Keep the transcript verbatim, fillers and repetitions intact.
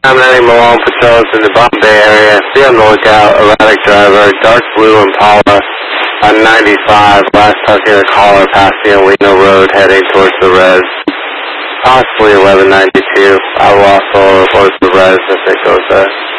I'm adding Malone patrols in the Bombay area. Be on the lookout. Erratic driver, dark blue Impala on ninety-five. Last talking to the caller passing Alino Road heading towards the res. Possibly eleven ninety-two. I will also report the res if it goes there.